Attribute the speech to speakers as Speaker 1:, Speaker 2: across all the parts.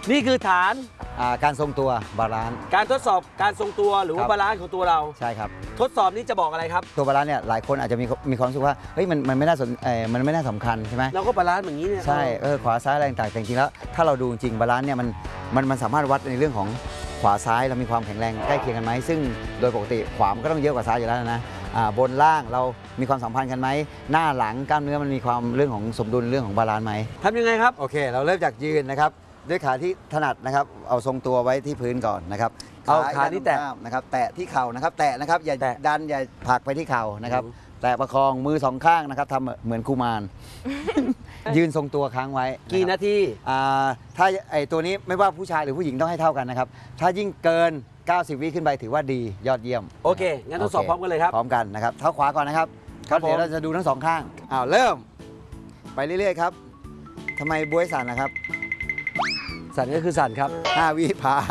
Speaker 1: นี่คือฐาน
Speaker 2: การทรงตัวบาลานซ์
Speaker 1: การทดสอบการทรงตัวหรือว่าบาลานซ์ของตัวเรา
Speaker 2: ใช่ครับ
Speaker 1: ทดสอบนี้จะบอกอะไรครับ
Speaker 2: ตัวบาลานซ์เนี่ยหลายคนอาจจะมีความรู้สึกว่าเฮ้ยมันไม่น่าสำคัญใช่ไหม
Speaker 1: เราก็บาลานซ์อย่างนี้เนี่ย
Speaker 2: ใช่ขวาซ้ายอะไรต่างๆแต่จริงๆแล้วถ้าเราดูจริงบาลานซ์เนี่ยมันสามารถวัดในเรื่องของขวาซ้ายเรามีความแข็งแรงใกล้เคียงกันไหมซึ่งโดยปกติขวามันก็ต้องเยอะกว่าซ้ายอยู่แล้วนะบนล่างเรามีความสัมพันธ์กันไหมหน้าหลังกล้ามเนื้อมันมีความเรื่องของสมดุลเรื่องของบาลานซ์ไหม
Speaker 1: ทำยังไงครับ
Speaker 2: โอเคเราเริ่มจากยืนนะครับด้วยขาที่ถนัดนะครับเอาทรงตัวไว้ที่พื้นก่อนนะครับ
Speaker 1: เอาขาที่แตะ
Speaker 2: นะครับแตะที่เข่านะครับแตะนะครับอย่าดันอย่าผลักไปที่เข่านะครับแตะประคองมือสองข้างนะครับทำเหมือนกุมารยืนทรงตัวค้างไว้
Speaker 1: กี่นาที
Speaker 2: ถ้าไอตัวนี้ไม่ว่าผู้ชายหรือผู้หญิงต้องให้เท่ากันนะครับถ้ายิ่งเกิน90วิขึ้นไปถือว่าดียอดเยี่ยม
Speaker 1: โอเคงั้นทดสอบพร้อมกันเลยครับ
Speaker 2: พร้อมกันนะครับเท้าขวาก่อนนะครับเดี๋ยวเราจะดูทั้งสองข้างเริ่มไปเรื่อยๆครับทำไมบ๊วยสั่นนะครับ
Speaker 1: สั่นก็คือสั่นครับ
Speaker 2: 5 วิผ่าน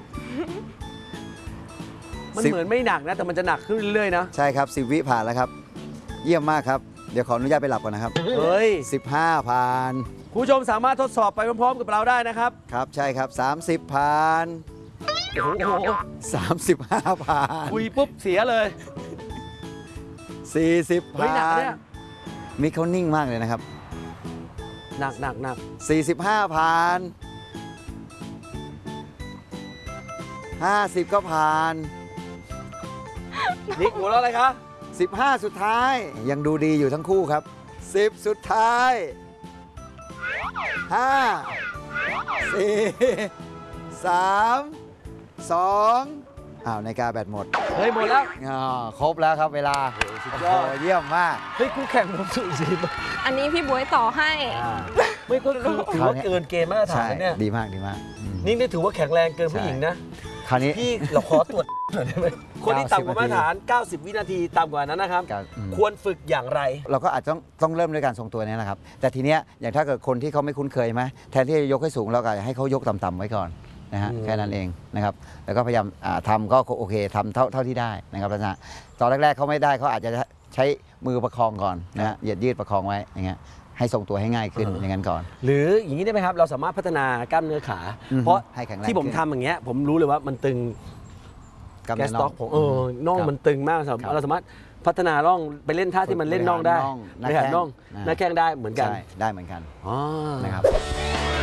Speaker 1: มันเหมือนไม่หนักนะแต่มันจะหนักขึ้นเรื่อยๆนะ
Speaker 2: ใช่ครับ10 วิผ่านแล้วครับเยี่ยมมากครับเดี๋ยวขออนุญาตไปหลับก่อนนะครับ
Speaker 1: เฮ้ย
Speaker 2: 15ผ่าน
Speaker 1: ผู้ชมสามารถทดสอบไปพร้อมๆกับเราได้นะครับ
Speaker 2: ครับใช่ครับ30ผ่าน
Speaker 1: โอ้โห
Speaker 2: 35ผ่าน
Speaker 1: คุยปุ๊บเสียเลย
Speaker 2: 40ผ่านมิกเขานิ่งมากเลยนะครับ
Speaker 1: หนัก
Speaker 2: 45ผ่าน50ก็ผ่าน
Speaker 1: นิกหัวเราะอะไรคะ
Speaker 2: 15สุดท้ายยังดูดีอยู่ทั้งคู่ครับ10สุดท้าย5 4 3 2นาฬิกาแบตหมด
Speaker 1: เฮ้ยหมดแล้ว
Speaker 2: ครบแล้วครับเวลา
Speaker 1: สุดยอด
Speaker 2: เยี่ยมมาก
Speaker 1: เฮ้ยคู่แข่งผมสุดจริง
Speaker 3: อันนี้พี่บ๊วยต่อให้
Speaker 1: ไม่ก็คือถือว่าเกินเกณฑ์มาตรฐานเนี่ย
Speaker 2: ดีมาก
Speaker 1: นี่ได้ถือว่าแข็งแรงเกินผู้หญิงนะ
Speaker 2: คราวนี้
Speaker 1: พี่เราขอตรวจหน่อยได้ไหมคนที่ต่ำกว่ามาตรฐาน90วินาทีต่ำกว่านั้นนะครับควรฝึกอย่างไร
Speaker 2: เราก็อาจจะต้องเริ่มด้วยการทรงตัวนี้นะครับแต่ทีเนี้ยอย่างถ้าเกิดคนที่เขาไม่คุ้นเคยไหมแทนที่จะยกให้สูงเราก็ให้เขายกต่ำๆไว้ก่อนนะฮะแค่นั้นเองนะครับแล้วก็พยายามทำก็โอเคทำเท่าที่ได้นะครับลักษณะตอนแรกๆเขาไม่ได้เขาอาจจะใช้มือประคองก่อนนะฮะยืดประคองไว้อย่างเงี้ยให้ทรงตัวให้ง่ายขึ้นอย่างนั้นก่อน
Speaker 1: หรืออย่างนี้ได้ไหมครับเราสามารถพัฒนากล้ามเนื้อขาเพราะที่ผมทำอย่างเงี้ยผมรู้เลยว่ามันตึงแกสต็อกผมน่องมันตึงมากเราสามารถพัฒนาน่องไปเล่นท่าที่มันเล่นน่องได้บริหารน่องหน้าแข้งได้เหมือนกัน
Speaker 2: ได้เหมือนกัน
Speaker 1: นะครับ